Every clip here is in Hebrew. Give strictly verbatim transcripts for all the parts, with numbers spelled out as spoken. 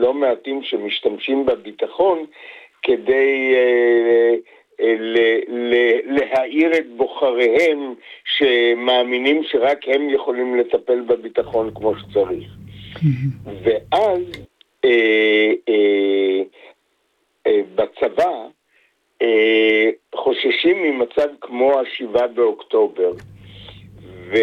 לא מעטים שמשתמשים בביטחון כדי אה, אה, ל- ל- להעיר את בוחריהם שמאמינים שרק הם יכולים לטפל בביטחון כמו שצריך. ואז אה, אה, אה, בצבא אה, חוששים ממצב כמו השבעה באוקטובר, ו,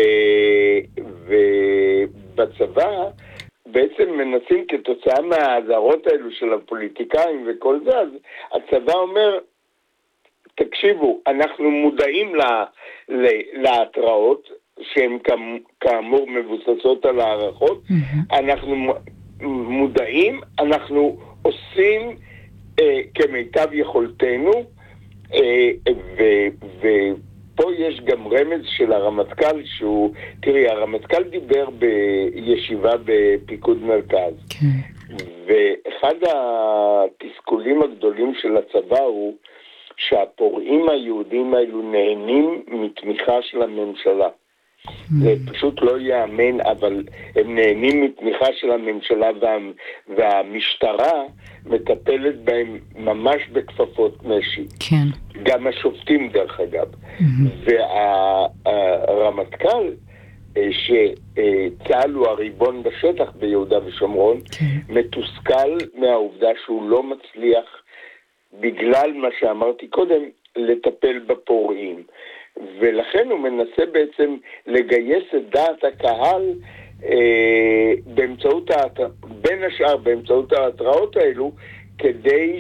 ובצבא בעצם מנסים כתוצאה מההזהרות האלו של הפוליטיקאים וכל זה, אז הצבא אומר, תקשיבו, אנחנו מודעים לה, לה, להתראות, שהן כאמור מבוססות על הערכות, mm-hmm. אנחנו מודעים, אנחנו עושים אה, כמיטב יכולתנו, אה, ו... ו פה יש גם רמז של הרמטכ"ל שהוא, תראי, הרמטכ"ל דיבר בישיבה בפיקוד מרכז. כן. ואחד התסכולים הגדולים של הצבא הוא שהפורעים היהודים האלו נהנים מתמיכה של הממשלה. זה פשוט לא יאמן, אבל הם נהנים מתמיכה של הממשלה וה, והמשטרה מטפלת בהם ממש בכפפות משי. כן. גם השופטים דרך אגב. Mm-hmm. והרמטכ"ל, שצה"ל הוא הריבון בשטח ביהודה ושומרון, כן. מתוסכל מהעובדה שהוא לא מצליח, בגלל מה שאמרתי קודם, לטפל בפורעים. ולכן הוא מנסה בעצם לגייס את דעת הקהל אה, באמצעות ההתרא... בין השאר באמצעות ההתראות האלו, כדי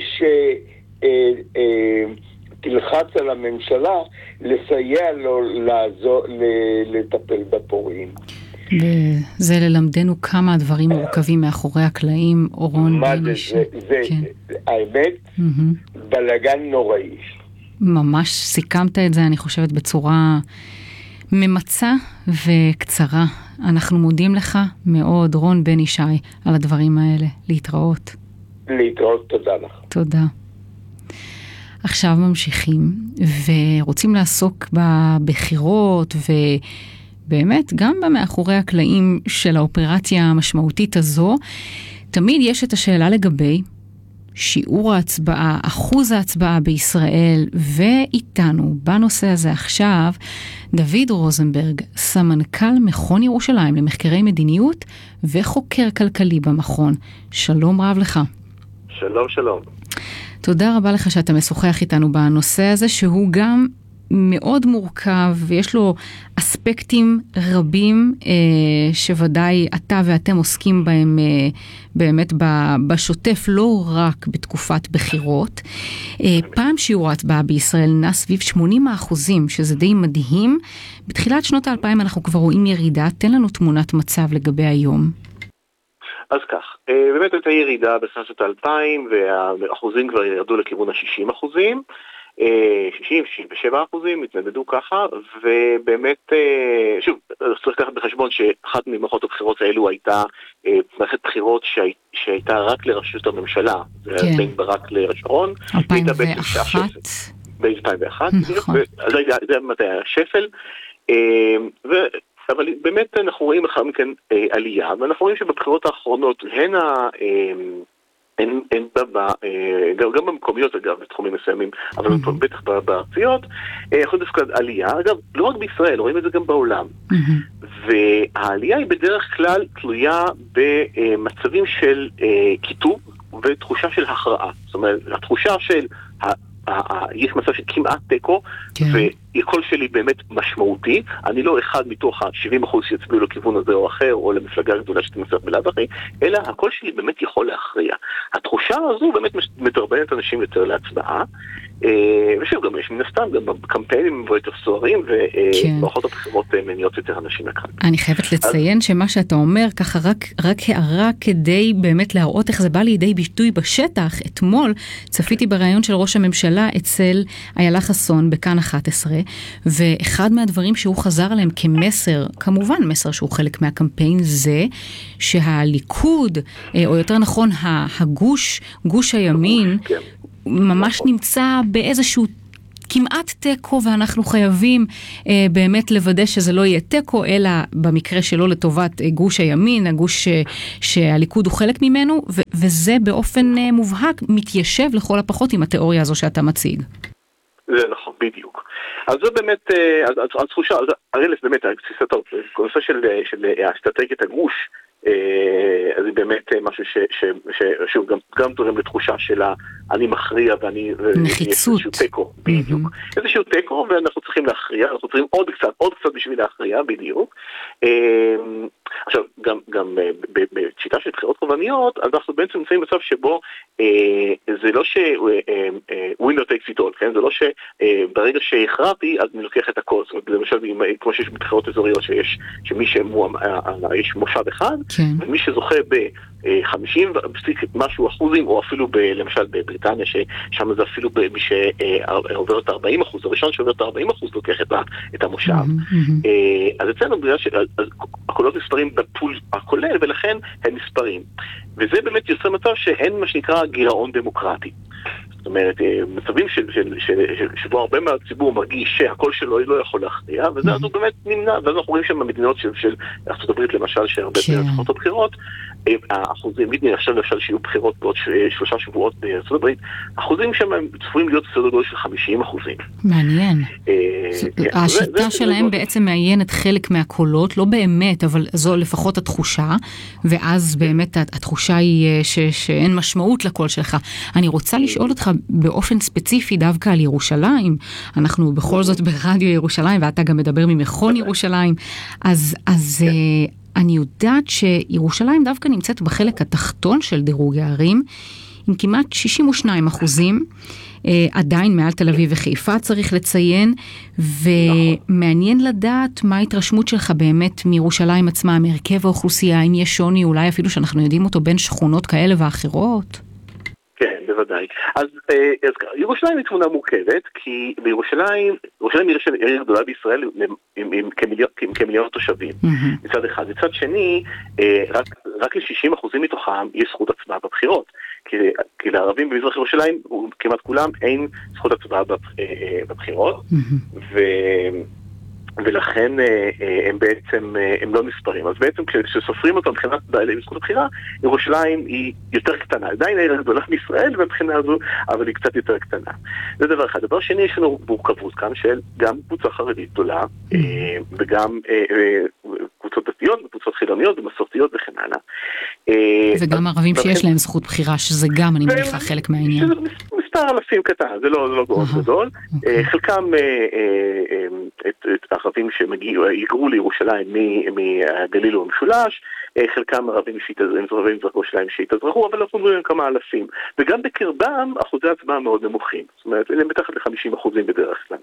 שתלחץ אה, אה, על הממשלה לסייע לו לעזור, לטפל בפורעים. וזה ללמדנו כמה הדברים מורכבים מאחורי הקלעים, אורון בניש. זה, זה, כן. זה, האמת, mm-hmm. בלגן נוראי. ממש סיכמת את זה, אני חושבת, בצורה ממצה וקצרה. אנחנו מודים לך מאוד, רון בן ישי, על הדברים האלה. להתראות. להתראות, תודה לך. תודה. עכשיו ממשיכים, ורוצים לעסוק בבחירות, ובאמת גם במאחורי הקלעים של האופרציה המשמעותית הזו, תמיד יש את השאלה לגבי שיעור ההצבעה, אחוז ההצבעה בישראל, ואיתנו בנושא הזה עכשיו, דוד רוזנברג, סמנכ"ל מכון ירושלים למחקרי מדיניות וחוקר כלכלי במכון. שלום רב לך. שלום, שלום. תודה רבה לך שאתה משוחח איתנו בנושא הזה, שהוא גם מאוד מורכב, ויש לו אספקטים רבים אה, שוודאי אתה ואתם עוסקים בהם אה, באמת בשוטף, לא רק בתקופת בחירות. אה, פעם שיעור ההצבעה בישראל נע סביב שמונים אחוזים, שזה די מדהים. בתחילת שנות האלפיים אנחנו כבר רואים ירידה. תן לנו תמונת מצב לגבי היום. אז כך, באמת הייתה ירידה בסוף האלפיים, והאחוזים כבר ירדו לכיוון ה-שישים אחוזים. שישים, שישים ושבע אחוזים התנדדו ככה, ובאמת, שוב, צריך לקחת בחשבון שאחת ממערכות הבחירות האלו הייתה מערכת בחירות שהייתה רק לרשות הממשלה, זה היה בין ברק לשרון, אלפיים ואחת ב-אלפיים ואחת, אז זה מתי היה שפל, אבל באמת אנחנו רואים אחר מכן עלייה, ואנחנו רואים שבבחירות האחרונות הן ה... אין, אין בה, גם, גם במקומיות אגב, בתחומים מסוימים, אבל mm-hmm. בטח בארציות, יכול דווקא עלייה, אגב, לא רק בישראל, רואים את זה גם בעולם. Mm-hmm. והעלייה היא בדרך כלל תלויה במצבים של כיתוב ותחושה של הכרעה. זאת אומרת, התחושה של, יש מצב של כמעט טקו, כן. והקול שלי באמת משמעותי, אני לא אחד מתוך ה-שבעים אחוז שיצביעו לכיוון הזה או אחר, או למפלגה גדולה שתמצא בלעד אחרי, אלא הקול שלי באמת יכול להכריע. התחושה הזו באמת מדרבנת אנשים יותר להצבעה, ושוב, גם יש מן הסתם, גם בקמפיינים יותר סוערים, ובמערכות הבחירות מניעות יותר אנשים לקראת. אני חייבת לציין שמה שאתה אומר, ככה רק הערה כדי באמת להראות איך זה בא לידי ביטוי בשטח. אתמול צפיתי בראיון של ראש הממשלה אצל איילה חסון בכאן אחת עשרה, ואחד מהדברים שהוא חזר עליהם כמסר, כמובן מסר שהוא חלק מהקמפיין, זה שהליכוד, או יותר נכון הגוש, גוש הימין, ממש נמצא באיזשהו כמעט טקו, ואנחנו חייבים אה, באמת לוודא שזה לא יהיה טקו, אלא במקרה שלו לטובת אה, גוש הימין, הגוש ש, שהליכוד הוא חלק ממנו, ו- וזה באופן מובהק מתיישב לכל הפחות עם התיאוריה הזו שאתה מציג. זה נכון, בדיוק. אז זה באמת, התחושה, הרי באמת, התפיסתות, הנושא של אסטרטגיית הגוש, אז זה באמת משהו ששוב גם תורם לתחושה של אני מכריע ואני נחיצות, איזשהו טקו, בדיוק, איזשהו טקו, ואנחנו צריכים להכריע, אנחנו צריכים עוד קצת, עוד קצת בשביל להכריע, בדיוק. עכשיו, גם בשיטה של בחירות קרבניות, אז אנחנו בעצם נמצאים במצב שבו זה לא ש winner takes it all, זה לא שברגע שהכרעתי אז אני לוקח את הכל, זאת אומרת, למשל כמו שיש בבחירות אזוריות שיש יש מושב אחד, ומי שזוכה ב-חמישים משהו אחוזים, או אפילו למשל בבריטניה, ששם זה אפילו מי שעובר את ארבעים אחוז, הראשון שעובר את ארבעים אחוז לוקח את המושב. אז אצלנו בגלל שהקולות נספרים בפול הכולל, ולכן הם נספרים. וזה באמת יוצא מצב שאין מה שנקרא גירעון דמוקרטי. זאת אומרת, מצבים של, של, של, של, שבו הרבה מהציבור מרגיש שהכל שלו לא יכול להכריע, וזה אז הוא באמת נמנע, ואז אנחנו רואים שם במדינות של, של ארצות הברית למשל, שהרבה מדינות הבחירות, האחוזים, עכשיו למשל שיהיו בחירות בעוד שלושה שבועות בארצות הברית, האחוזים שם הם צפויים להיות סדר גודל של חמישים אחוזים. מעניין. השיטה שלהם בעצם מעיינת חלק מהקולות, לא באמת, אבל זו לפחות התחושה, ואז באמת התחושה היא שאין משמעות לקול שלך. אני רוצה לשאול אותך באופן ספציפי דווקא על ירושלים, אנחנו בכל זאת ברדיו ירושלים, ואתה גם מדבר ממכון ירושלים, אז, אז אני יודעת שירושלים דווקא נמצאת בחלק התחתון של דירוג הערים, עם כמעט שישים ושניים אחוזים, עדיין מעל תל אביב וחיפה צריך לציין, ומעניין לדעת מה ההתרשמות שלך באמת מירושלים עצמה, מהרכב האוכלוסייה, אם יש שוני, אולי אפילו שאנחנו יודעים אותו בין שכונות כאלה ואחרות. כן, בוודאי. אז, אז ירושלים היא תמונה מורכבת, כי בירושלים, ירושלים היא עיר גדולה בישראל עם, עם, עם כמיליון, עם כמיליון תושבים, mm-hmm. מצד אחד. מצד שני, רק, רק ל-שישים אחוזים מתוכם יש זכות הצבעה בבחירות. כי, כי לערבים במזרח ירושלים, כמעט כולם, אין זכות הצבעה בבחירות, mm-hmm. ו... ולכן הם בעצם, הם לא נספרים. אז בעצם כשסופרים אותם מבחינת בעלי זכות הבחירה, ירושלים היא יותר קטנה. עדיין העיר הגדולה מישראל מבחינה הזו, אבל היא קצת יותר קטנה. זה דבר אחד. דבר שני, יש לנו מורכבות כאן של גם קבוצה חרדית גדולה, וגם קבוצות דתיות, וקבוצות חילוניות, ומסורתיות וכן הלאה. וגם ערבים שיש להם זכות בחירה, שזה גם, אני מניחה, חלק מהעניין. מספר אלפים קטן, זה לא גדול גדול. חלקם ערבים שיגרו לירושלים מהגליל והמשולש, חלקם ערבים מזרח ירושלים שהתאזרחו, אבל אנחנו מדברים כמה אלפים. וגם בקרבם אחוזי הצבעה מאוד נמוכים. זאת אומרת, הם מתחת ל-חמישים אחוזים בדרך כלל.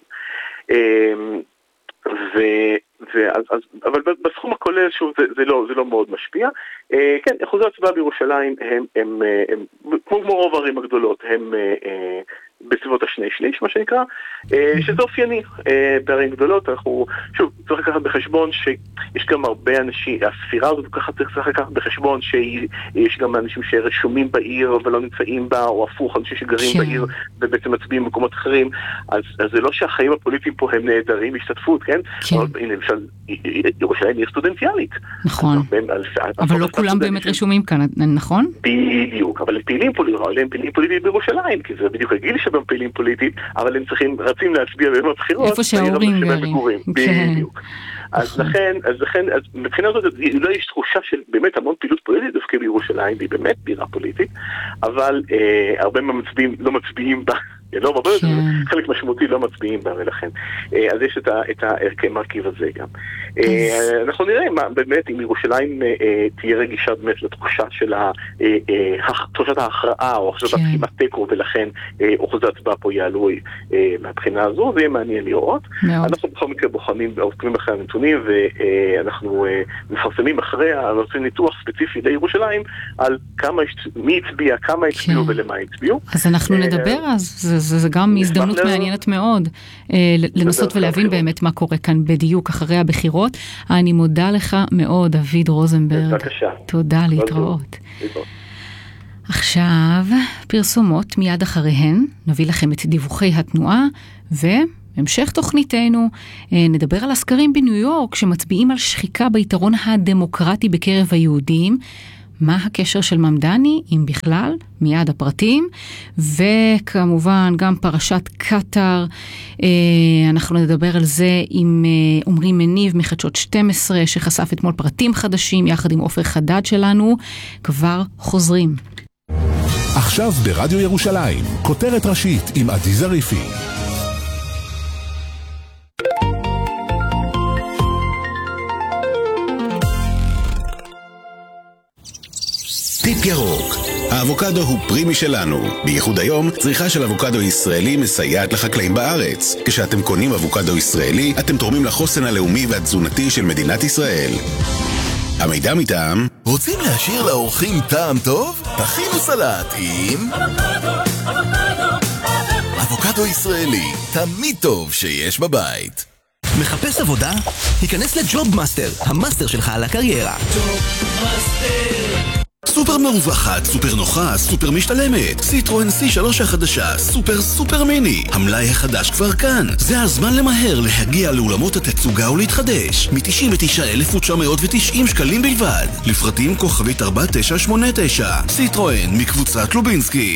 ו, ואז, אז, אבל בסכום הכולל שוב זה, זה לא, זה לא מאוד משפיע. אה, כן, אחוזי הצבעה בירושלים הם, הם, הם, הם כמו, כמו רוב הערים הגדולות, הם אה, אה, בסביבות השני שליש, מה שנקרא, אה, שזה אופייני אה, בערים גדולות. אנחנו, שוב, צריך לקחת בחשבון שיש גם הרבה אנשים, הספירה הזאת ככה צריך לקחת בחשבון שיש גם אנשים שרשומים בעיר אבל לא נמצאים בה, או הפוך, אנשים שגרים בעיר ובעצם מצביעים במקומות אחרים, אז, אז זה לא שהחיים הפוליטיים פה הם נהדרים השתתפות, כן? כן. אבל, הנה, למשל, ירושלים היא סטודנטיאלית. נכון. אבל לא כולם באמת רשומים כאן, נכון? בדיוק, אבל הם פעילים פוליטיים, הם פעילים פוליטיים בירושלים, כי זה בדיוק הגיל שבהם פעילים פוליטיים, אבל הם צריכים, רצים להצביע ביום הבחירות. איפה שההורים גרים. בדיוק. אז לכן, אז לכן, אז מבחינה הזאת, אולי יש תחושה של באמת המון פעילות פוליטית, דווקא בירושלים, והיא באמת בירה פוליטית, אבל הרבה מהמצביעים לא מצביעים בה, לא, הרבה יותר, חלק משמעותי לא מצביעים בה, ולכן. אז יש את הערכי מרכיב הזה גם. אנחנו נראה באמת אם ירושלים תהיה רגישה באמת לתחושה של תחושת ההכרעה, או תחושת הכמעט תיקו, ולכן אחוזי הצבעה פה יעלו מהבחינה הזו, זה יהיה מעניין לראות. אנחנו בכל מקרה בוחנים, עוקבים אחרי הנתונים, ואנחנו מפרסמים אחרי, עושים ניתוח ספציפי לירושלים, על כמה, מי הצביע, כמה הצביעו ולמה הצביעו. אז אנחנו נדבר אז, זה גם הזדמנות מעניינת מאוד, לנסות ולהבין באמת מה קורה כאן בדיוק אחרי הבחירות. אני מודה לך מאוד, דוד רוזנברג. בבקשה. תודה, להתראות. עכשיו, פרסומות מיד אחריהן, נביא לכם את דיווחי התנועה, והמשך תוכניתנו, נדבר על הסקרים בניו יורק, שמצביעים על שחיקה ביתרון הדמוקרטי בקרב היהודים, מה הקשר של ממדני, אם בכלל, מיד הפרטים, וכמובן גם פרשת קטר, אנחנו נדבר על זה עם עומרי מניב מחדשות שתים עשרה, שחשף אתמול פרטים חדשים, יחד עם עופר חדד שלנו, כבר חוזרים. עכשיו ברדיו ירושלים, כותרת ראשית עם עדי זריפי. טיפ ירוק. האבוקדו הוא פרי משלנו. בייחוד היום, צריכה של אבוקדו ישראלי מסייעת לחקלאים בארץ. כשאתם קונים אבוקדו ישראלי, אתם תורמים לחוסן הלאומי והתזונתי של מדינת ישראל. המידע מטעם. רוצים להשאיר לאורחים טעם טוב? תכינו סלט עם אבוקדו ישראלי, תמיד טוב שיש בבית. מחפש עבודה? היכנס לג'וב מאסטר, המאסטר שלך על הקריירה. סופר מרווחת, סופר נוחה, סופר משתלמת. סיטרואן סי שלוש החדשה, סופר סופר מיני. המלאי החדש כבר כאן. זה הזמן למהר להגיע לאולמות התצוגה ולהתחדש. מ-תשעים ותשעה אלף תשע מאות ותשעים שקלים בלבד. לפרטים כוכבית ארבע תשע שמונה תשע. סיטרואן מקבוצת לובינסקי.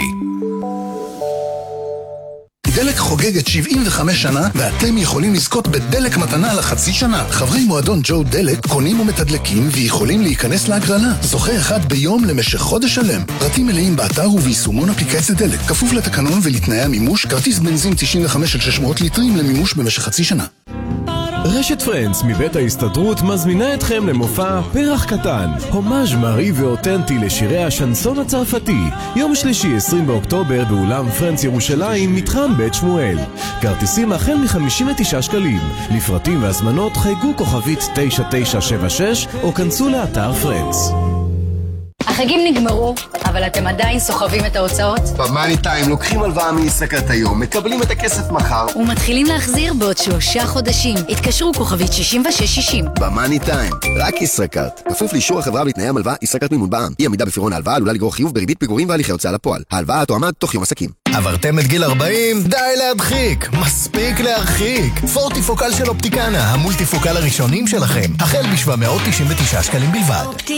דלק חוגגת שבעים וחמש שנה, ואתם יכולים לזכות בדלק מתנה לחצי שנה. חברי מועדון ג'ו דלק קונים ומתדלקים ויכולים להיכנס להגרלה. זוכה אחד ביום למשך חודש שלם. פרטים מלאים באתר וביישומון אפליקציית דלק. כפוף לתקנון ולתנאי המימוש, כרטיס בנזין תשעים וחמש עד שש מאות ליטרים למימוש במשך חצי שנה. רשת פרנץ מבית ההסתדרות מזמינה אתכם למופע פרח קטן, הומאז' מרי ואותנטי לשירי השנסון הצרפתי, יום שלישי עשרים באוקטובר באולם פרנץ ירושלים, מתחם בית שמואל. כרטיסים החל מ-חמישים ותשעה שקלים. לפרטים והזמנות חייגו כוכבית תשע תשע שבע שש או כנסו לאתר פרנץ. החגים נגמרו, אבל אתם עדיין סוחבים את ההוצאות? במאני טיים לוקחים הלוואה מישראכרט היום, מקבלים את הכסף מחר ומתחילים להחזיר בעוד שלושה חודשים. התקשרו כוכבית שישים ושש שישים. במאני טיים, רק ישראכרט. כפוף לאישור החברה ולתנאי המלוואה, ישראכרט מימון בע"מ. אי עמידה בפירעון ההלוואה עלולה לגרור חיוב בריבית פיגורים והליכי הוצאה לפועל. ההלוואה תואמה תוך יום עסקים. עברתם את גיל ארבעים? די להדחיק, מספיק להרחיק. פורטיפוקל של אופטיקנה, המולטיפוקל הראשונים שלכם, החל ב-שבע מאות תשעים ותשעה שקלים בלבד.